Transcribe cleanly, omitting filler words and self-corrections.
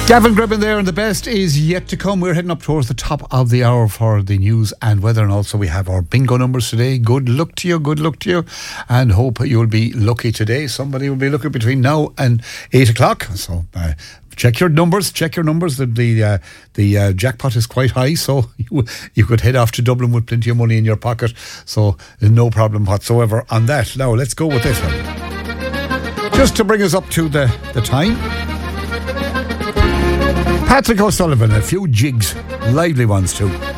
Gavin Gribbon there, and the best is yet to come. We're heading up towards the top of the hour for the news and weather, and also we have our bingo numbers today. Good luck to you, and hope you'll be lucky today. Somebody will be lucky between now and 8 o'clock, so check your numbers. The jackpot is quite high, so you could head off to Dublin with plenty of money in your pocket, so no problem whatsoever on that. Now let's go with this one, just to bring us up to the time. Patrick O'Sullivan, a few jigs, lively ones too.